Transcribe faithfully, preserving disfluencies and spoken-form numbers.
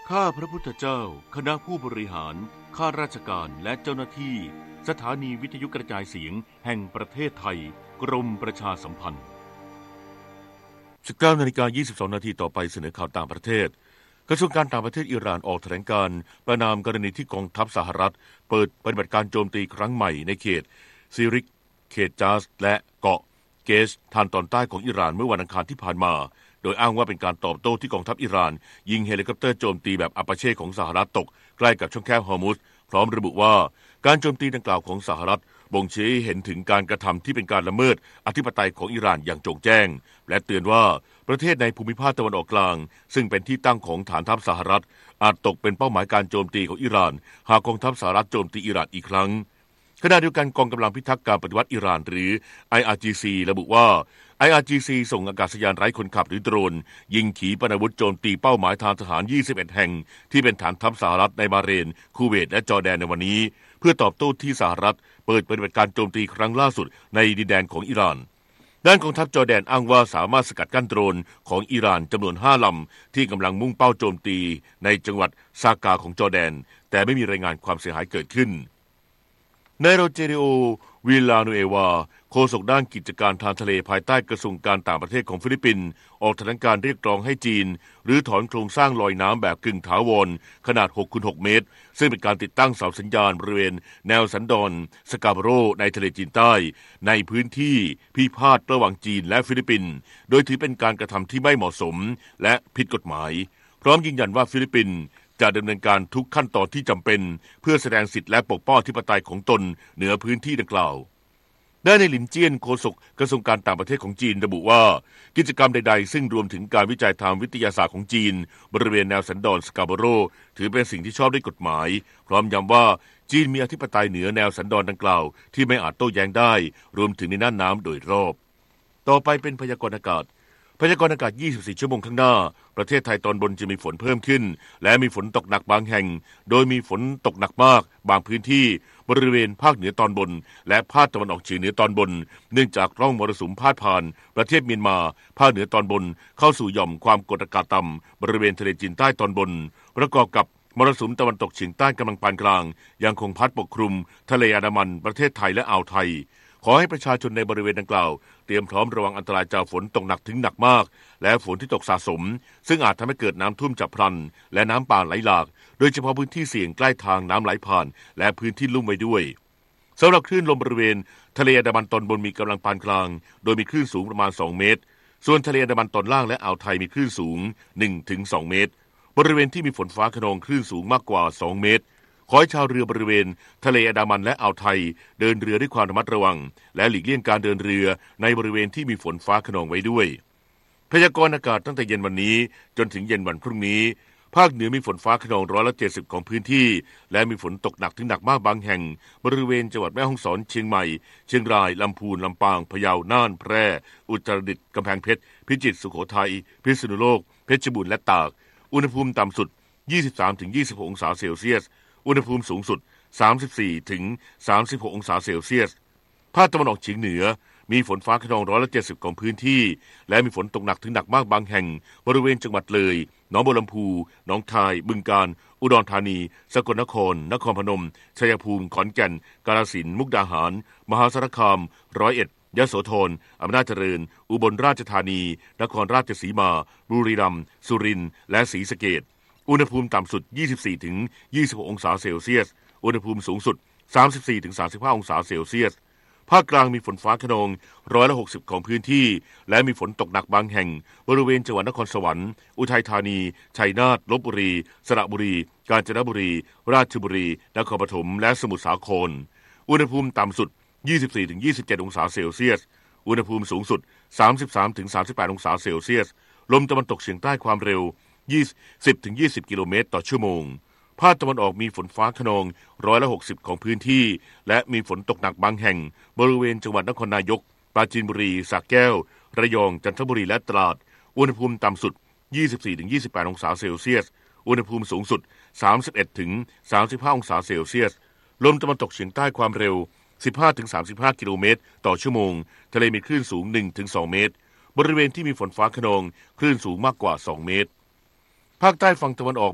ข้าพระพุทธเจ้าคณะผู้บริหารข้าราชการและเจ้าหน้าที่สถานีวิทยุกระจายเสียงแห่งประเทศไทยกรมประชาสัมพันธ์ สิบเก้านาฬิกายี่สิบสองนาทีต่อไปเสนอข่าวต่างประเทศกระทรวงการต่างประเทศอิหร่านออกแถลงการณ์ประณามกรณีที่กองทัพสหรัฐเปิดปฏิบัติการโจมตีครั้งใหม่ในเขตซิริกเขตจาสและเกาะเกชทางตอนใต้ของอิหร่านเมื่อวันอังคารที่ผ่านมาโดยอ้างว่าเป็นการตอบโต้ที่กองทัพอิหร่านยิงเฮลิคอปเตอร์โจมตีแบบอัปาเช่ของสหรัฐตกใกล้กับช่องแคบฮอร์มุซพร้อมระบุว่าการโจมตีดังกล่าวของสหรัฐบ่งชี้เห็นถึงการกระทำที่เป็นการละเมิดอธิปไตยของอิหร่านอย่างโจ่งแจ้งและเตือนว่าประเทศในภูมิภาคตะวันออกกลางซึ่งเป็นที่ตั้งของฐานทัพสหรัฐอาจตกเป็นเป้าหมายการโจมตีของอิหร่านหากกองทัพสหรัฐโจมตีอิหร่านอีกครั้งขณะเดียวกันกองกำลังพิทักษ์การปฏิวัติอิหร่านหรือ ไอ อาร์ จี ซี ระบุว่า ไอ อาร์ จี ซี ส่งอากาศยานไร้คนขับหรือโดรนยิงขีปนาวุธโจมตีเป้าหมายทางทหารยี่สิบเอ็ดแห่งที่เป็นฐานทัพสหรัฐในบาห์เรนคูเวตและจอร์แดนในวันนี้เพื่อตอบโต้ที่สหรัฐเปิดปฏิบัติการโจมตีครั้งล่าสุดในดินแดนของอิหร่านด้านกองทัพจอร์แดนอ้างว่าสามารถสกัดกั้นโดรนของอิหร่านจำนวนห้าลำที่กำลังมุ่งเป้าโจมตีในจังหวัดซากาของจอร์แดนแต่ไม่มีรายงานความเสียหายเกิดขึ้นนายโรเจริโอ วิลลานูเอวาโฆษกด้านกิจการทางทะเลภายใต้กระทรวงการต่างประเทศของฟิลิปปินส์ออกแถลงการเรียกร้องให้จีนหรือถอนโครงสร้างลอยน้ำแบบกึ่งถาวรขนาด หกคูณหก เมตรซึ่งเป็นการติดตั้งเสาสัญญาณบริเวณแนวสันดอนสกาโบโรในทะเลจีนใต้ในพื้นที่พิพาทระหว่างจีนและฟิลิปปินส์โดยถือเป็นการกระทำที่ไม่เหมาะสมและผิดกฎหมายพร้อมยืนยันว่าฟิลิปปินส์จะดำเนินการทุกขั้นตอนที่จำเป็นเพื่อแสดงสิทธิและปกป้องอธิปไตยของตนเหนือพื้นที่ดังกล่าวด้านในหลินเจี้ยนโฆษกกระทรวงการต่างประเทศของจีนระบุว่ากิจกรรมใดๆซึ่งรวมถึงการวิจัยทางวิทยาศาสตร์ของจีนบริเวณแนวสันดอนสกาโบโรถือเป็นสิ่งที่ชอบด้วยกฎหมายพร้อมย้ำว่าจีนมีอธิปไตยเหนือแนวสันดอนดังกล่าวที่ไม่อาจโต้แย้งได้รวมถึงในน่านน้ำโดยรอบต่อไปเป็นพยากรณ์อากาศพยากรณ์อากาศยี่สิบสี่ชั่วโมงข้างหน้าประเทศไทยตอนบนจะมีฝนเพิ่มขึ้นและมีฝนตกหนักบางแห่งโดยมีฝนตกหนักมากบางพื้นที่บริเวณภาคเหนือตอนบนและภาคตะวันออกเฉียงเหนือตอนบนเนื่องจากร่องมรสุมพาดผ่านประเทศเมียนมาภาคเหนือตอนบนเข้าสู่หย่อมความกดอากาศต่ำบริเวณทะเลจีนใต้ตอนบนประกอบกับมรสุมตะวันตกเฉียงใต้กำลังปานกลางยังคงพัดปกคลุมทะเลอันดามันประเทศไทยและอ่าวไทยขอให้ประชาชนในบริเวณดังกล่าวเตรียมพร้อมระวังอันตรายจากฝนตกหนักถึงหนักมากและฝนที่ตกสะสมซึ่งอาจทำให้เกิดน้ำท่วมฉับพลันและน้ำป่าไหลหลากโดยเฉพาะพื้นที่เสี่ยงใกล้ทางน้ำไหลผ่านและพื้นที่ลุ่มไว้ด้วยสำหรับคลื่นลมบริเวณทะเลอันดามันตอนบนมีกำลังปานกลางโดยมีคลื่นสูงประมาณสองเมตรส่วนทะเลอันดามันตอนล่างและอ่าวไทยมีคลื่นสูง หนึ่งถึงสอง เมตรบริเวณที่มีฝนฟ้าคะนองคลื่นสูงมากกว่าสองเมตรขอให้ชาวเรือบริเวณทะเลอันดามันและอ่าวไทยเดินเรือด้วยความระมัดระวังและหลีกเลี่ยงการเดินเรือในบริเวณที่มีฝนฟ้าคะนองไว้ด้วยพยากรณ์อากาศตั้งแต่เย็นวันนี้จนถึงเย็นวันพรุ่งนี้ภาคเหนือมีฝนฟ้าคะนองร้อยละเจ็ดสิบของพื้นที่และมีฝนตกหนักถึงหนักมากบางแห่งบริเวณจังหวัดแม่ฮ่องสอนเชียงใหม่เชียงรายลำพูนลำปางพะเยาน่านแพร่อุตรดิตถ์กำแพงเพชรพิจิตรสุโขทัยพิษณุโลกเพชรบูรณ์และตากอุณหภูมิต่ำสุด ยี่สิบสามถึงยี่สิบหก องศาเซลเซียสอุณหภูมิสูงสุด สามสิบสี่ถึงสามสิบหก องศาเซลเซียสภาคตะวันออกเฉียงเหนือมีฝนฟ้าคะนองร้อยละเจ็ดสิบของพื้นที่และมีฝนตกหนักถึงหนักมากบางแห่งบริเวณจังหวัดเลยหนองบัวลำพูหนองคายบึงกาฬอุดรธานีสกลนครนครพนมชัยภูมิขอนแก่นกาฬสินธุ์มุกดาหารมหาสารคามร้อยเอ็ดยโสธรอำนาจเจริญอุบลราชธานีนครราชสีมาบุรีรัมย์สุรินทร์และศรีสะเกษอุณหภูมิต่ำสุด ยี่สิบสี่ถึงยี่สิบหก องศาเซลเซียสอุณหภูมิสูงสุด สามสิบสี่ถึงสามสิบห้า องศาเซลเซียสภาคกลางมีฝนฟ้าคะนองร้อยละหกสิบของพื้นที่และมีฝนตกหนักบางแห่งบริเวณจังหวัดนครสวรรค์อุทัยธานีชัยนาทลพบุรีสระบุรีกาญจนบุรีราชบุรีนครปฐมและสมุทรสาครอุณหภูมิต่ำสุด ยี่สิบสี่ถึงยี่สิบเจ็ด องศาเซลเซียสอุณหภูมิสูงสุด สามสิบสามถึงสามสิบแปด องศาเซลเซียสลมตะวันตกเฉียงใต้ความเร็ว ยี่สิบถึงยี่สิบ กิโลเมตรต่อชั่วโมงภาคตะวันออกมีฝนฟ้าคะนองร้อยละหกสิบของพื้นที่และมีฝนตกหนักบางแห่งบริเวณจังหวัดนครนายกปราจีนบุรีสระแก้วระยองจันทบุรีและตราดอุณหภูมิต่ำสุด ยี่สิบสี่ถึงยี่สิบแปด องศาเซลเซียสอุณหภูมิสูงสุด สามสิบเอ็ดถึงสามสิบห้า องศาเซลเซียสลมตะวันตกเฉียงใต้ความเร็ว สิบห้าถึงสามสิบห้า กิโลเมตรต่อชั่วโมงทะเลมีคลื่นสูง หนึ่งถึงสอง เมตรบริเวณที่มีฝนฟ้าคะนองคลื่นสูงมากกว่าสองเมตรภาคใต้ฝั่งตะวันออก